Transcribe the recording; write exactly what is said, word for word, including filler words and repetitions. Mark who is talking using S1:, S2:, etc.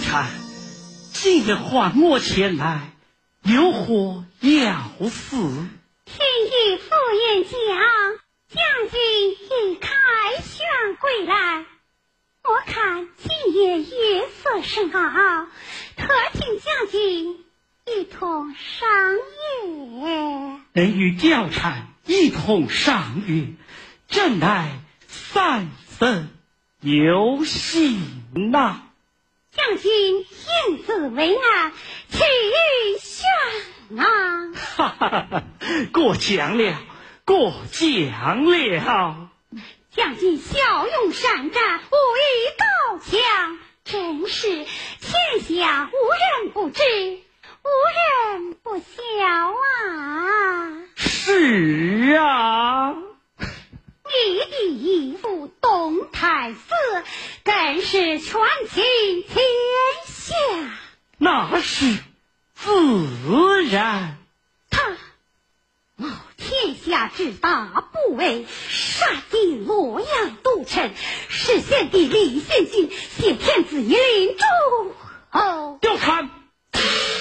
S1: 产，今日唤我前来，有何要事？
S2: 听义父言讲，将军已凯旋归来。我看今夜月色甚好，特请将军一同赏月。
S1: 能与貂蝉一同赏月，正乃三生有幸呐。
S2: 将军亲自为难，去选啊！
S1: 哈哈哈！过奖了，过奖了。
S2: 将军骁勇善战，武艺高强，真是天下无人不知，无人不晓啊！
S1: 是啊，
S2: 你的义父董太子更是权倾天下，
S1: 那是自然。
S2: 他冒天下之大不韪，杀进洛阳都城，是先帝李献君挟天子以令诸侯。
S1: 貂蝉，